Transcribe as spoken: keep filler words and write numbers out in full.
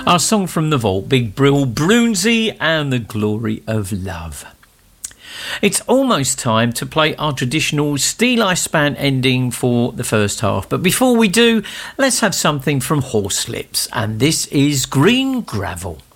Our song from the vault, Big Brill Brunsey and the Glory of Love. It's almost time to play our traditional Steel Eye Span ending for the first half. But before we do, let's have something from Horslips. And this is Green Gravel.